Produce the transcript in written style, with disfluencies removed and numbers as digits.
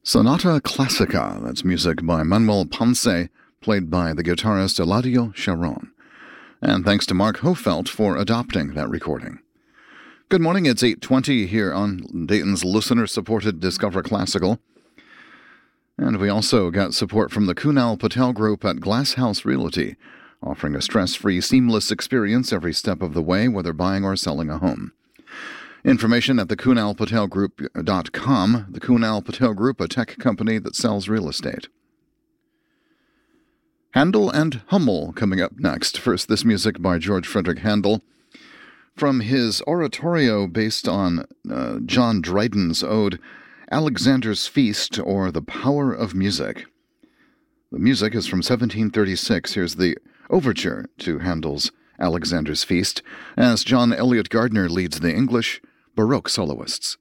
Sonata Classica, that's music by Manuel Ponce, played by the guitarist Eladio Sharon. And thanks to Mark Hofelt for adopting that recording. Good morning, it's 8:20 here on Dayton's listener-supported Discover Classical. And we also got support from the Kunal Patel Group at Glass House Realty, offering a stress-free, seamless experience every step of the way, whether buying or selling a home. Information at thekunalpatelgroup.com. The Kunal Patel Group, a tech company that sells real estate. Handel and Hummel coming up next. First, this music by George Frederick Handel from his oratorio based on John Dryden's ode, Alexander's Feast, or The Power of Music. The music is from 1736. Here's the overture to Handel's Alexander's Feast, as John Eliot Gardner leads the English Baroque soloists.